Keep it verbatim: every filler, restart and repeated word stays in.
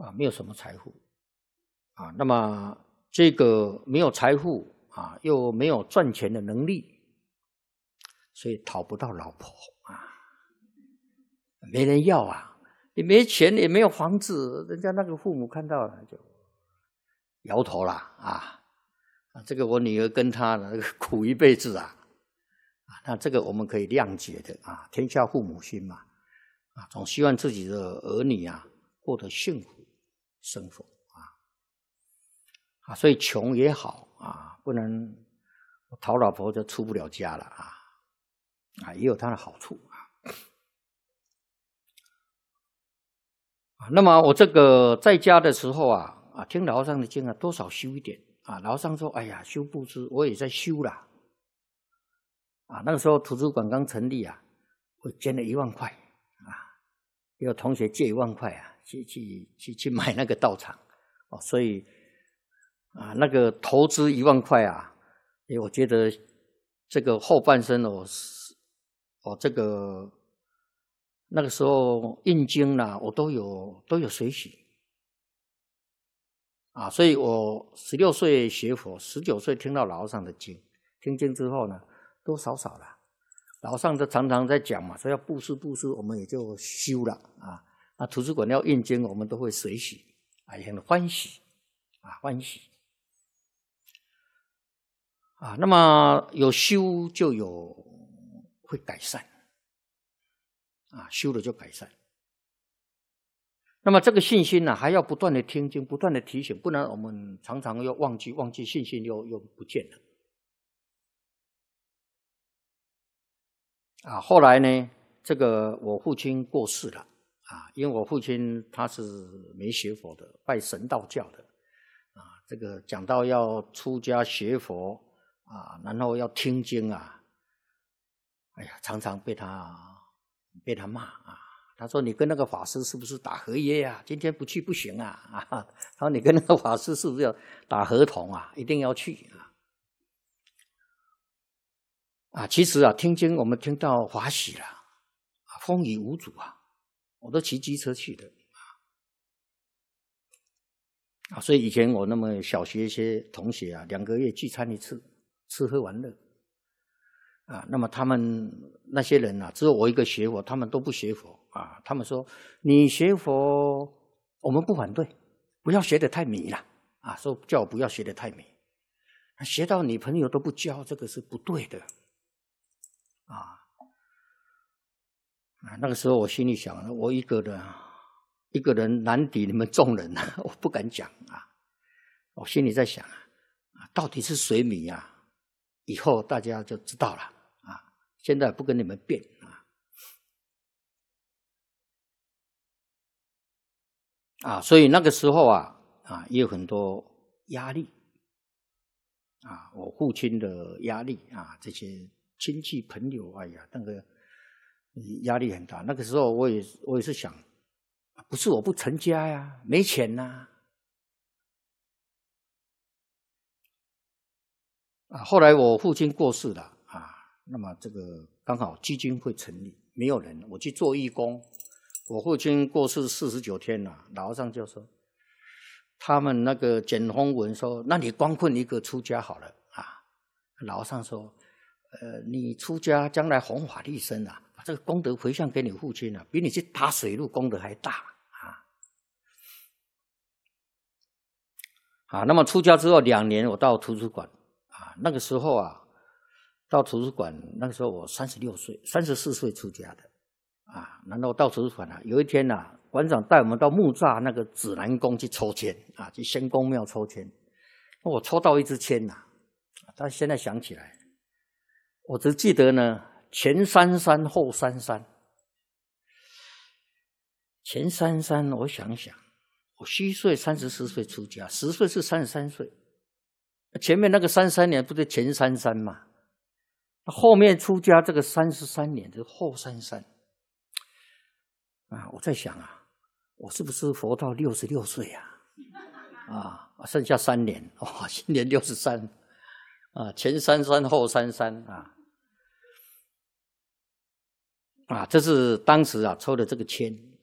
啊，没有什么财富啊，那么这个没有财富啊，又没有赚钱的能力，所以讨不到老婆啊，没人要啊，你没钱也没有房子，人家那个父母看到了就摇头啦啊，这个我女儿跟他呢苦一辈子啊，那这个我们可以谅解的啊，天下父母心嘛，啊，总希望自己的儿女啊过得幸福生活啊，啊，所以穷也好啊，不能讨老婆就出不了家了啊，啊，也有它的好处啊。那么我这个在家的时候啊，啊，听老和尚的经啊，多少修一点啊。老和尚说：“哎呀，修布施，我也在修啦。”啊，那个时候图书馆刚成立啊，我捐了一万块啊，有同学借一万块啊，去去去去买那个道场哦，所以啊，那个投资一万块啊，哎，我觉得这个后半生哦，哦，这个那个时候印经啦，我都有都有随喜啊，所以我十六岁学佛，十九岁听到老和尚的经，听经之后呢，多少少了。老和尚就常常在讲嘛，说要布施布施，我们也就修了啊。那图书馆要印经，我们都会随喜啊，也很欢喜啊，欢喜啊。那么有修就有会改善啊，修了就改善。那么这个信心呢、啊，还要不断的听经，不断的提醒，不然我们常常又忘记，忘记信心又又不见了。啊，后来呢，这个我父亲过世了啊，因为我父亲他是没学佛的，拜神道教的啊，这个讲到要出家学佛啊，然后要听经啊，哎呀，常常被他被他骂啊。他说：“你跟那个法师是不是打合约啊？今天不去不行啊！”啊，他说：“你跟那个法师是不是要打合同啊？一定要去啊！”啊，其实啊，听经我们听到欢喜了，啊，风雨无阻啊，我都骑机车去的啊。所以以前我那么小学一些同学啊，两个月聚餐一次，吃喝玩乐啊。那么他们那些人啊，只有我一个学佛，他们都不学佛。啊，他们说你学佛，我们不反对，不要学得太迷了啊！说叫我不要学得太迷，学到女朋友都不交，这个是不对的啊！啊，那个时候我心里想，我一个人一个人难抵你们众人啊，我不敢讲啊！我心里在想啊，到底是谁迷啊？以后大家就知道了啊！现在不跟你们辩啊！啊，所以那个时候啊，啊，也有很多压力，啊，我父亲的压力啊，这些亲戚朋友，哎呀，那个压力很大。那个时候我也我也是想，不是我不成家呀，没钱呐。啊，后来我父亲过世了啊，那么这个刚好基金会成立，没有人，我去做义工。我父亲过世四十九天了，老和尚就说，他们那个简宏文说，那你光棍一个出家好了啊。老和尚说，呃，你出家将来弘法利生啊，把这个功德回向给你父亲啊，比你去打水路功德还大啊。啊，那么出家之后两年，我到图书馆啊，那个时候啊，到图书馆那个时候我三十六岁，三十四岁出家的。啊，然后到图书馆啊，有一天啊，馆长带我们到木栅那个指南宫去抽签啊，去仙公庙抽签。我抽到一支签呐、啊，但现在想起来，我只记得呢，前三三后三三。前三三，我想想，我虚岁三十四岁出家，十岁是三十三岁，前面那个三三年不是前三三嘛？后面出家这个三十三年是后三三。啊，我在想啊，我是不是活到六十六岁啊？啊，剩下三年，哇，今年六十三，啊，前三三后三三啊，啊，这是当时啊抽的这个签